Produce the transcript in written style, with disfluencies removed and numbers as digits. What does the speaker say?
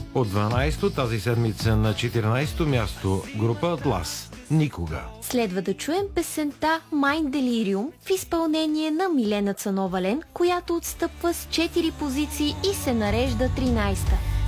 От 12-то тази седмица на 14-то място група Атлас «Никога». Следва да чуем песента Mind Delirium в изпълнение на Милена Цанова-Лен, която отстъпва с 4 позиции и се нарежда 13-та.